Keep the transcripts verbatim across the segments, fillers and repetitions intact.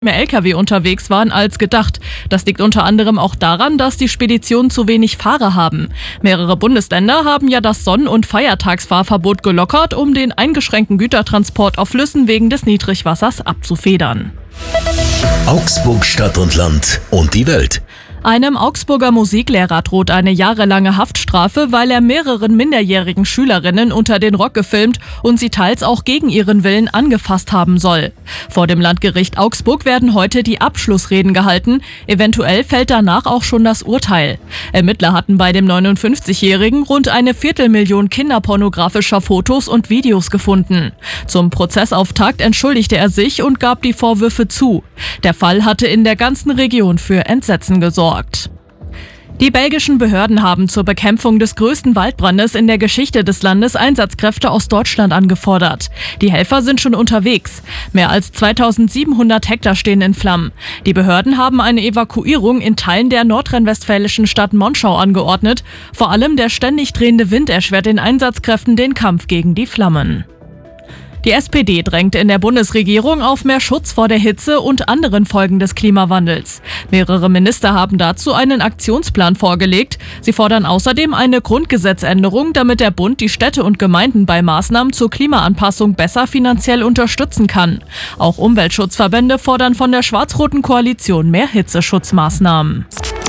mehr L K W unterwegs waren als gedacht. Das liegt unter anderem auch daran, dass die Speditionen zu wenig Fahrer haben. Mehrere Bundesländer haben ja das Sonn- und Feiertagsfahrverbot gelockert, um den eingeschränkten Gütertransport auf Flüssen wegen des Niedrigwassers abzufedern. Augsburg Stadt und Land und die Welt. Einem Augsburger Musiklehrer droht eine jahrelange Haftstrafe, weil er mehreren minderjährigen Schülerinnen unter den Rock gefilmt und sie teils auch gegen ihren Willen angefasst haben soll. Vor dem Landgericht Augsburg werden heute die Abschlussreden gehalten. Eventuell fällt danach auch schon das Urteil. Ermittler hatten bei dem neunundfünfzigjährigen rund eine Viertelmillion kinderpornografischer Fotos und Videos gefunden. Zum Prozessauftakt entschuldigte er sich und gab die Vorwürfe zu. Der Fall hatte in der ganzen Region für Entsetzen gesorgt. Die belgischen Behörden haben zur Bekämpfung des größten Waldbrandes in der Geschichte des Landes Einsatzkräfte aus Deutschland angefordert. Die Helfer sind schon unterwegs. Mehr als zweitausendsiebenhundert Hektar stehen in Flammen. Die Behörden haben eine Evakuierung in Teilen der nordrhein-westfälischen Stadt Monschau angeordnet. Vor allem der ständig drehende Wind erschwert den Einsatzkräften den Kampf gegen die Flammen. Die S P D drängt in der Bundesregierung auf mehr Schutz vor der Hitze und anderen Folgen des Klimawandels. Mehrere Minister haben dazu einen Aktionsplan vorgelegt. Sie fordern außerdem eine Grundgesetzänderung, damit der Bund die Städte und Gemeinden bei Maßnahmen zur Klimaanpassung besser finanziell unterstützen kann. Auch Umweltschutzverbände fordern von der schwarz-roten Koalition mehr Hitzeschutzmaßnahmen.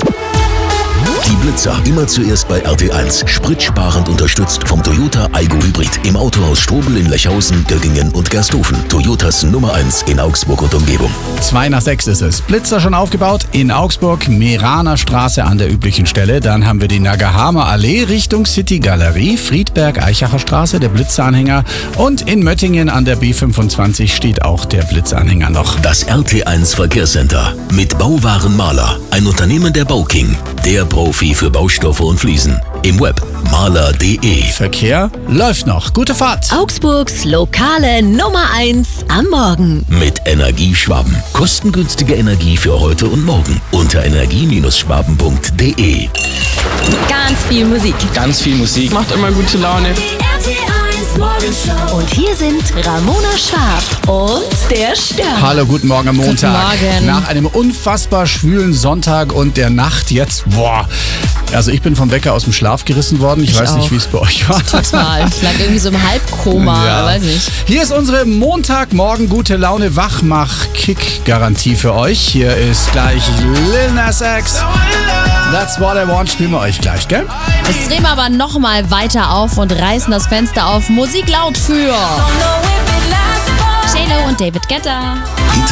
Die Blitzer, immer zuerst bei R T eins. Spritsparend unterstützt vom Toyota Aygo Hybrid. Im Autohaus Strobel in Lechhausen, Göggingen und Gersthofen. Toyotas Nummer eins in Augsburg und Umgebung. Zwei nach sechs ist es. Blitzer schon aufgebaut in Augsburg, Meraner Straße an der üblichen Stelle. Dann haben wir die Nagahama Allee Richtung City Galerie, Friedberg Eichacher Straße, der Blitzeranhänger. Und in Möttingen an der B fünfundzwanzig steht auch der Blitzeranhänger noch. Das R T eins Verkehrscenter mit Bauwaren Maler. Ein Unternehmen der Bauking. Der Profi für Baustoffe und Fliesen. Im Web maler punkt de. Verkehr läuft noch. Gute Fahrt. Augsburgs lokale Nummer eins am Morgen. Mit Energieschwaben. Kostengünstige Energie für heute und morgen. Unter energie schwaben punkt de. Ganz viel Musik. Ganz viel Musik. Macht immer gute Laune. R T eins Morgenshow. Und hier sind Ramona Schwab und der Stern. Hallo, guten Morgen am Montag. Guten Morgen. Nach einem unfassbar schwülen Sonntag und der Nacht jetzt, boah. Also ich bin vom Wecker aus dem Schlaf gerissen worden. Ich, ich weiß auch nicht, wie es bei euch war. Total. Ich lag irgendwie so im Halbkoma, ja. Weiß nicht. Hier ist unsere Montagmorgen gute Laune Wachmach-Kick-Garantie für euch. Hier ist gleich Lil Nas X. That's what I want. Spielen wir euch gleich, gell? Jetzt drehen wir aber nochmal weiter auf und reißen das Fenster auf. Musik laut für J Lo und David Guetta.